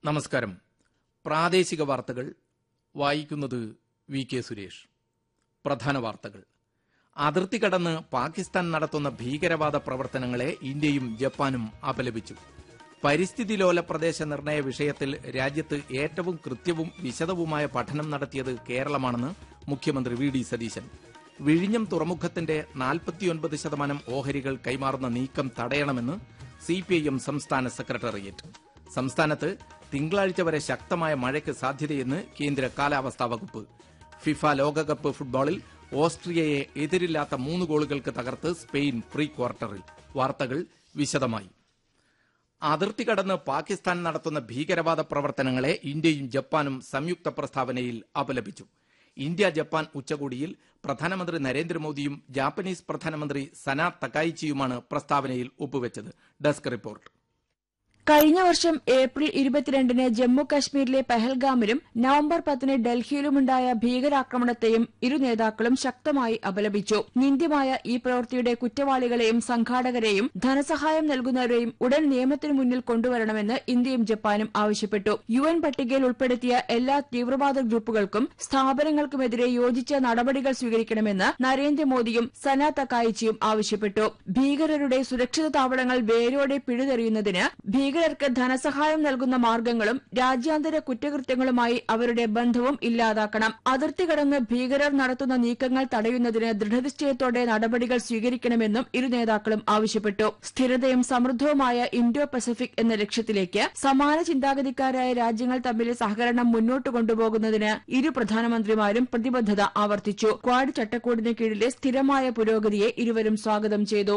നമസ്കാരം. പ്രാദേശിക വാർത്തകൾ വായിക്കുന്നത് വി കെ സുരേഷ്. പ്രധാന വാർത്തകൾ. അതിർത്തി കടന്ന് പാകിസ്ഥാൻ നടത്തുന്ന ഭീകരവാദ പ്രവർത്തനങ്ങളെ ഇന്ത്യയും ജപ്പാനും അപലപിച്ചു. പരിസ്ഥിതി ലോല പ്രദേശ നിർണയ വിഷയത്തിൽ രാജ്യത്ത് ഏറ്റവും കൃത്യവും വിശദവുമായ പഠനം നടത്തിയത് കേരളമാണെന്ന് മുഖ്യമന്ത്രി വി ഡി സതീശൻ. വിഴിഞ്ഞം തുറമുഖത്തിന്റെ 49% ഓഹരികൾ കൈമാറുന്ന നീക്കം തടയണമെന്ന് CPIM സംസ്ഥാന സെക്രട്ടേറിയറ്റ്. സംസ്ഥാനത്ത് തിങ്കളാഴ്ച വരെ ശക്തമായ മഴയ്ക്ക് സാധ്യതയെന്ന് കേന്ദ്ര കാലാവസ്ഥാ വകുപ്പ്. ഫിഫ ലോകകപ്പ് ഫുട്ബോളിൽ ഓസ്ട്രിയയെ എതിരില്ലാത്ത 3 ഗോളുകൾക്ക് തകർത്ത് സ്പെയിൻ പ്രീ ക്വാർട്ടറിൽ. വാർത്തകൾ വിശദമായി. അതിർത്തി കടന്ന് പാകിസ്ഥാൻ നടത്തുന്ന ഭീകരവാദ പ്രവർത്തനങ്ങളെ ഇന്ത്യയും ജപ്പാനും സംയുക്ത പ്രസ്താവനയിൽ അപലപിച്ചു. ഇന്ത്യ ജപ്പാൻ ഉച്ചകോടിയിൽ പ്രധാനമന്ത്രി നരേന്ദ്രമോദിയും ജാപ്പനീസ് പ്രധാനമന്ത്രി സന തകായിച്ചിയുമാണ് പ്രസ്താവനയിൽ ഒപ്പുവെച്ചത്. Desk report. കഴിഞ്ഞ വർഷം ഏപ്രിൽ 22-ന് ജമ്മു കശ്മീരിലെ പഹൽഗാമിലും നവംബർ 10-ന് ഡൽഹിയിലുമുണ്ടായ ഭീകരാക്രമണത്തെയും ഇരു നേതാക്കളും ശക്തമായി അപലപിച്ചു. നിന്ദ്യമായ ഈ പ്രവൃത്തിയുടെ കുറ്റവാളികളെയും സംഘാടകരെയും ധനസഹായം നൽകുന്നവരെയും ഉടൻ നിയമത്തിനു മുന്നിൽ കൊണ്ടുവരണമെന്ന് ഇന്ത്യയും ജപ്പാനും ആവശ്യപ്പെട്ടു. UN പട്ടികയിൽ ഉൾപ്പെടുത്തിയ എല്ലാ തീവ്രവാദ ഗ്രൂപ്പുകൾക്കും സ്ഥാപനങ്ങൾക്കുമെതിരെ യോജിച്ച നടപടികൾ സ്വീകരിക്കണമെന്ന് നരേന്ദ്രമോദിയും സന തകായിച്ചിയും ആവശ്യപ്പെട്ടു. ഭീകരരുടെ സുരക്ഷിത താവളങ്ങൾ വേരോടെ പിഴുതെറിയുന്നതിന് ഭീകരർക്ക് ധനസഹായം നൽകുന്ന മാർഗ്ഗങ്ങളും രാജ്യാന്തര കുറ്റകൃത്യങ്ങളുമായി അവരുടെ ബന്ധവും ഇല്ലാതാക്കണം. അതിർത്തി കടന്ന് ഭീകരർ നടത്തുന്ന നീക്കങ്ങൾ തടയുന്നതിന് ദൃഢനിശ്ചയത്തോടെ നടപടികൾ സ്വീകരിക്കണമെന്നും ഇരു നേതാക്കളും ആവശ്യപ്പെട്ടു. സ്ഥിരതയും സമൃദ്ധവുമായ ഇൻഡോ പസഫിക് എന്ന ലക്ഷ്യത്തിലേക്ക് സമാന ചിന്താഗതിക്കാരായ രാജ്യങ്ങൾ തമ്മിലെ സഹകരണം മുന്നോട്ട് കൊണ്ടുപോകുന്നതിന് ഇരു പ്രധാനമന്ത്രിമാരും പ്രതിബദ്ധത ആവർത്തിച്ചു. ക്വാഡ് ചട്ടക്കൂടിന് കീഴിലെ സ്ഥിരമായ പുരോഗതിയെ ഇരുവരും സ്വാഗതം ചെയ്തു.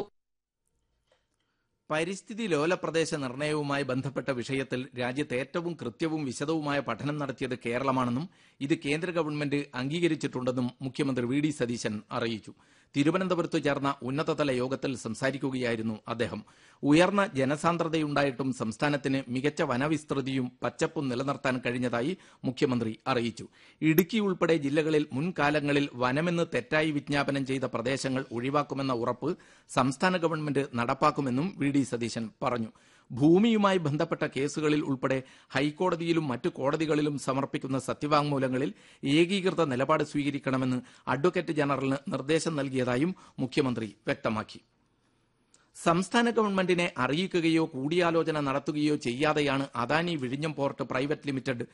പരിസ്ഥിതി ലോല പ്രദേശ നിർണയവുമായി ബന്ധപ്പെട്ട വിഷയത്തിൽ രാജ്യത്ത് ഏറ്റവും കൃത്യവും വിശദവുമായ പഠനം നടത്തിയത് കേരളമാണെന്നും ഇത് കേന്ദ്ര ഗവൺമെന്റ് അംഗീകരിച്ചിട്ടുണ്ടെന്നും മുഖ്യമന്ത്രി വി ഡി സതീശൻ അറിയിച്ചു. തിരുവനന്തപുരത്ത് ചേർന്ന ഉന്നതതല യോഗത്തിൽ സംസാരിക്കുകയായിരുന്നു അദ്ദേഹം. ഉയർന്ന ജനസാന്ദ്രതയുണ്ടായിട്ടും സംസ്ഥാനത്തിന് മികച്ച വനവിസ്തൃതിയും പച്ചപ്പും നിലനിർത്താൻ കഴിഞ്ഞതായി മുഖ്യമന്ത്രി അറിയിച്ചു. ഇടുക്കി ഉൾപ്പെടെ ജില്ലകളിൽ മുൻകാലങ്ങളിൽ വനമെന്ന് തെറ്റായി വിജ്ഞാപനം ചെയ്ത പ്രദേശങ്ങൾ ഒഴിവാക്കുമെന്ന ഉറപ്പ് സംസ്ഥാന ഗവൺമെന്റ് നടപ്പാക്കുമെന്നും വി ഡി സതീശൻ പറഞ്ഞു. ഭൂമിയുമായി ബന്ധപ്പെട്ട കേസുകളിൽ ഉൾപ്പെടെ ഹൈക്കോടതിയിലും മറ്റു കോടതികളിലും സമർപ്പിക്കുന്ന സത്യവാങ്മൂലങ്ങളിൽ ഏകീകൃത നിലപാട് സ്വീകരിക്കണമെന്ന് അഡ്വക്കേറ്റ് ജനറലിന് നിർദ്ദേശം നൽകിയതായും മുഖ്യമന്ത്രി വ്യക്തമാക്കി. സംസ്ഥാന ഗവൺമെന്റിനെ അറിയിക്കുകയോ കൂടിയാലോചന നടത്തുകയോ ചെയ്യാതെയാണ് അദാനി വിഴിഞ്ഞം പോർട്ട് പ്രൈവറ്റ് ലിമിറ്റഡ്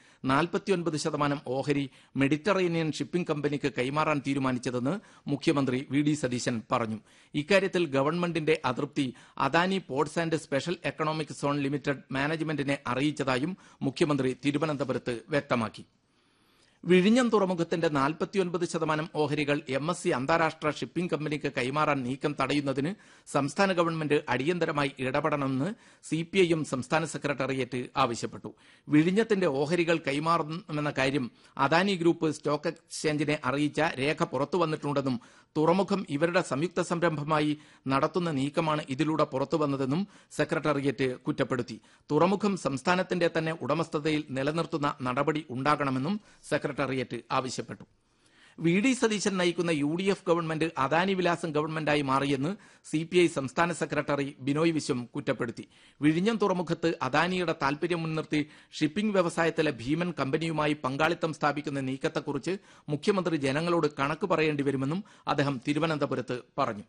49% ഓഹരി മെഡിറ്ററേനിയൻ ഷിപ്പിംഗ് കമ്പനിക്ക് കൈമാറാൻ തീരുമാനിച്ചതെന്ന് മുഖ്യമന്ത്രി വി ഡി സതീശൻ പറഞ്ഞു. ഇക്കാര്യത്തിൽ ഗവൺമെന്റിന്റെ അതൃപ്തി Adani ports and special economic zone limited മാനേജ്മെന്റിനെ അറിയിച്ചതായും മുഖ്യമന്ത്രി തിരുവനന്തപുരത്ത് വ്യക്തമാക്കി. വിഴിഞ്ഞം തുറമുഖത്തിന്റെ 49% ഓഹരികൾ MSC അന്താരാഷ്ട്ര ഷിപ്പിംഗ് കമ്പനിക്ക് കൈമാറാൻ നീക്കം തടയുന്നതിന് സംസ്ഥാന ഗവൺമെന്റ് അടിയന്തരമായി ഇടപെടണമെന്ന് CPIM സംസ്ഥാന സെക്രട്ടേറിയറ്റ് ആവശ്യപ്പെട്ടു. വിഴിഞ്ഞത്തിന്റെ ഓഹരികൾ കൈമാറുമെന്ന കാര്യം അദാനി ഗ്രൂപ്പ് സ്റ്റോക്ക് എക്സ്ചേഞ്ചിനെ അറിയിച്ച രേഖ പുറത്തുവന്നിട്ടുണ്ടെന്നും തുറമുഖം ഇവരുടെ സംയുക്ത സംരംഭമായി നടത്തുന്ന നീക്കമാണ് ഇതിലൂടെ പുറത്തുവന്നതെന്നും സെക്രട്ടേറിയറ്റ് കുറ്റപ്പെടുത്തി. തുറമുഖം സംസ്ഥാനത്തിന്റെ തന്നെ ഉടമസ്ഥതയിൽ നിലനിർത്തുന്ന നടപടി ഉണ്ടാകണമെന്നും സെക്രട്ടേറിയറ്റ് ആവശ്യപ്പെട്ടു. വി ഡി സതീശൻ നയിക്കുന്ന UDF ഗവൺമെന്റ് അദാനി വിലാസം ഗവൺമെന്റായി മാറിയെന്ന് CPI സംസ്ഥാന സെക്രട്ടറി ബിനോയ് വിശ്വം കുറ്റപ്പെടുത്തി. വിഴിഞ്ഞം തുറമുഖത്ത് അദാനിയുടെ താൽപര്യം മുൻനിർത്തി ഷിപ്പിംഗ് വ്യവസായത്തിലെ ഭീമൻ കമ്പനിയുമായി പങ്കാളിത്തം സ്ഥാപിക്കുന്ന നീക്കത്തെക്കുറിച്ച് മുഖ്യമന്ത്രി ജനങ്ങളോട് കണക്ക് പറയേണ്ടി വരുമെന്നും അദ്ദേഹം തിരുവനന്തപുരത്ത് പറഞ്ഞു.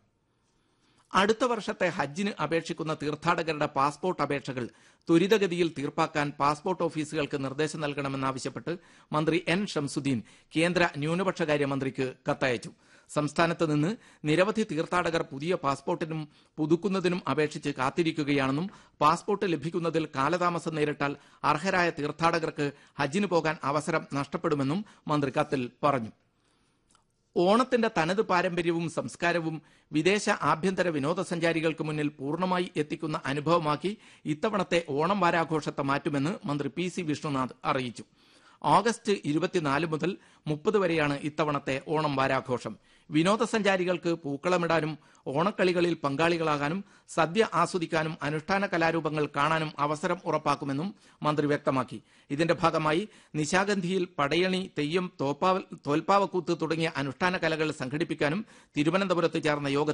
അടുത്ത വർഷത്തെ ഹജ്ജിന് അപേക്ഷിക്കുന്ന തീർത്ഥാടകരുടെ പാസ്പോർട്ട് അപേക്ഷകൾ ത്വരിതഗതിയിൽ തീർപ്പാക്കാൻ പാസ്പോർട്ട് ഓഫീസുകൾക്ക് നിർദ്ദേശം നൽകണമെന്നാവശ്യപ്പെട്ട് മന്ത്രി N ഷംസുദ്ദീൻ കേന്ദ്ര ന്യൂനപക്ഷകാര്യ മന്ത്രിക്ക് കത്തയച്ചു. സംസ്ഥാനത്ത് നിന്ന് നിരവധി തീർത്ഥാടകർ പുതിയ പാസ്പോർട്ടിനും പുതുക്കുന്നതിനും അപേക്ഷിച്ച് കാത്തിരിക്കുകയാണെന്നും പാസ്പോർട്ട് ലഭിക്കുന്നതിൽ കാലതാമസം നേരിട്ടാൽ അർഹരായ തീർത്ഥാടകർക്ക് ഹജ്ജിന് പോകാൻ അവസരം നഷ്ടപ്പെടുമെന്നും മന്ത്രി കത്തിൽ പറഞ്ഞു. ഓണത്തിന്റെ തനത് പാരമ്പര്യവും സംസ്കാരവും വിദേശ ആഭ്യന്തര വിനോദസഞ്ചാരികൾക്ക് മുന്നിൽ പൂർണ്ണമായി എത്തിക്കുന്ന അനുഭവമാക്കി ഇത്തവണത്തെ ഓണം വാരാഘോഷത്തെ മാറ്റുമെന്ന് മന്ത്രി PC വിഷ്ണുനാഥ് അറിയിച്ചു. ഓഗസ്റ്റ് 24 മുതൽ 30 വരെയാണ് ഇത്തവണത്തെ ഓണം വാരാഘോഷം. വിനോദസഞ്ചാരികൾക്ക് പൂക്കളമിടാനും ഓണക്കളികളിൽ പങ്കാളികളാകാനും സദ്യ ആസ്വദിക്കാനും അനുഷ്ഠാന കലാരൂപങ്ങൾ കാണാനും അവസരം ഉറപ്പാക്കുമെന്നും മന്ത്രി വ്യക്തമാക്കി. ഇതിന്റെ ഭാഗമായി നിശാഗന്ധിയിൽ പടയണി, തെയ്യം, തോൽപ്പാവക്കൂത്ത് തുടങ്ങിയ അനുഷ്ഠാന കലകൾ സംഘടിപ്പിക്കാനും തിരുവനന്തപുരത്ത് ചേർന്ന യോഗത്തിൽ